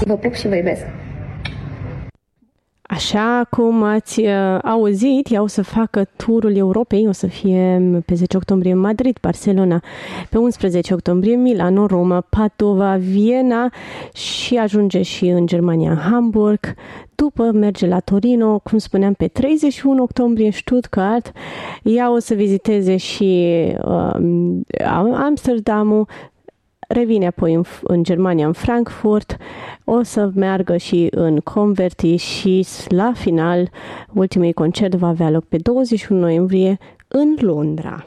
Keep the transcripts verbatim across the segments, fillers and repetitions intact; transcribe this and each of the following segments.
Vă pup și vă iubesc! Așa cum ați uh, auzit, ea o să facă turul Europei, o să fie pe zece octombrie în Madrid, Barcelona, pe unsprezece octombrie Milano, Roma, Padova, Viena și ajunge și în Germania, în Hamburg. După merge la Torino, cum spuneam, pe treizeci și unu octombrie Stuttgart. Ea o să viziteze și uh, Amsterdamul, revine apoi în, în Germania, în Frankfurt, o să meargă și în Converti și la final, ultimul concert va avea loc pe douăzeci și unu noiembrie în Londra.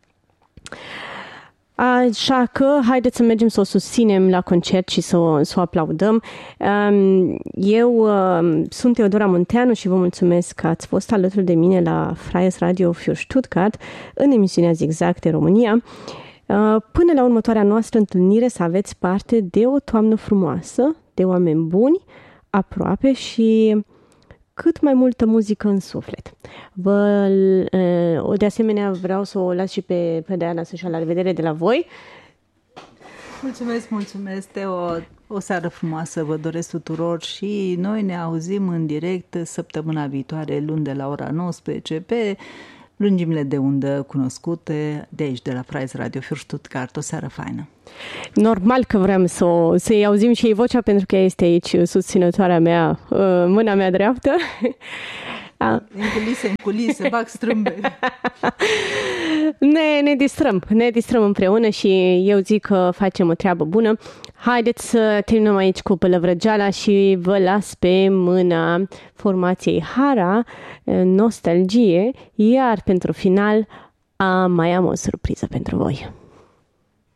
Așa că haideți să mergem să o susținem la concert și să o, să o aplaudăm. Eu sunt Teodora Munteanu și vă mulțumesc că ați fost alături de mine la Freies Radio für Stuttgart în emisiunea Zigzag de România. Până la următoarea noastră întâlnire, să aveți parte de o toamnă frumoasă, de oameni buni, aproape și cât mai multă muzică în suflet. Vă, de asemenea, vreau să o las și pe, pe Diana să-și ia la revedere de la voi. Mulțumesc, mulțumesc, Teo. O seară frumoasă vă doresc tuturor și noi ne auzim în direct săptămâna viitoare, luni de la ora nouăsprezece, pe lungimile de undă cunoscute de aici, de la Freies Radio für Stuttgart. O seară faină! Normal că vrem să o, să-i auzim și ei vocea, pentru că ea este aici susținătoarea mea, mâna mea dreaptă. În culise, în culise, bag strâmbe. Ne, ne distrăm, ne distrăm împreună și eu zic că facem o treabă bună. Haideți să terminăm aici cu pălăvrăgeala și vă las pe mâna formației Hara, Nostalgie, iar pentru final mai am o surpriză pentru voi.